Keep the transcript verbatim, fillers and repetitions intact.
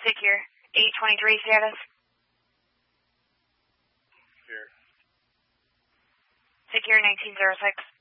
Secure. eight twenty-three status. Secure. Secure nineteen oh six.